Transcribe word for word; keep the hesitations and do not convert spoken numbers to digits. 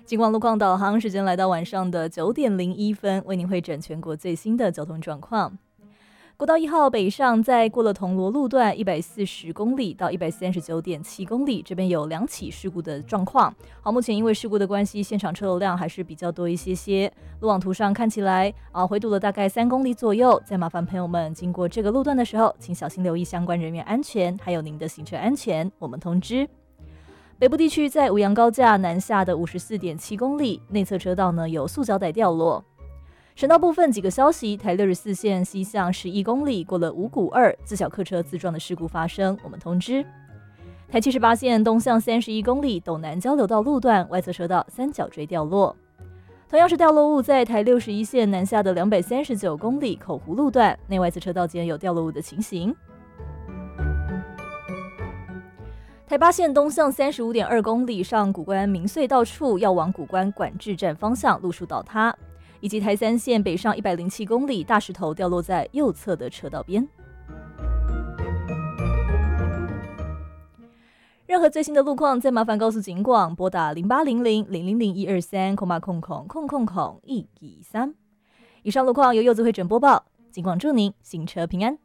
警广路况导航时间来到晚上的九点零一分，为您汇整全国最新的交通状况。国道一号北上，在过了铜锣路段一百四十公里到一百三十九点七公里，这边有两起事故的状况。好，目前因为事故的关系，现场车流量还是比较多一些些。路网图上看起来啊，回堵了大概三公里左右。再麻烦朋友们经过这个路段的时候，请小心留意相关人员安全，还有您的行车安全。我们通知。北部地区在五杨高架南下的五十四点七公里，内侧车道呢有塑胶袋掉落。省道部分几个消息，台六十四线西向十一公里，过了五股二，自小客车自撞的事故发生，我们通知。台七十八线东向三十一公里，斗南交流道路段外侧车道三角锥掉落。同样是掉落物，在台六十一线南下的两百三十九公里口湖路段，内外侧车道间有掉落物的情形。台八线东向三十五点二公里，上谷关明隧道处要往谷关管制站方向，路树倒塌，以及台三线北上一百零七公里，大石头掉落在右侧的车道边。任何最新的路况，再麻烦告诉警广，拨打零八零零零零零一二三空八空空空空空一一三。以上路况由柚子会诊播报，警广祝您行车平安。